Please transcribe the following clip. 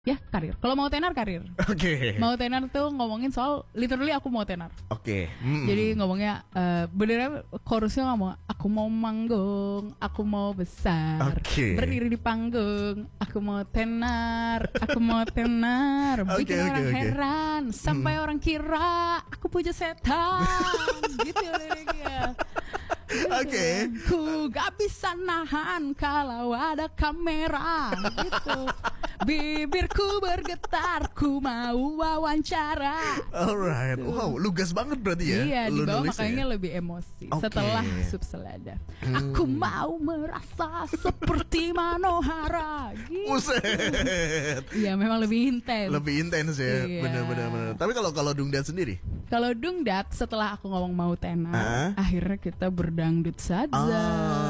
Ya, karir. Kalau mau tenar, karir. Oke. Mau tenar tuh ngomongin soal literally aku mau tenar. Oke. Jadi ngomongnya beneran chorusnya ngomong aku mau manggung, aku mau besar, Oke. berdiri di panggung, aku mau tenar, aku mau tenar, bikin Oke, orang oke. heran sampai orang kira aku puja setan. Gitu liriknya. Oke. Ku gak bisa nahan kalau ada kamera gitu. Bibirku bergetar, ku mau wawancara. Alright. Wow, lugas banget berarti ya. Iya, di lu bawah nulisnya. makanya lebih emosi. Oke. Setelah subselada, aku mau merasa seperti Manohara. Gitu. Buset. Iya, memang lebih intens. Lebih intens ya. Iya. Bener. Tapi kalau Dungdat sendiri? Kalau dungdat setelah aku ngomong mau tenar, akhirnya kita berdangdut saja.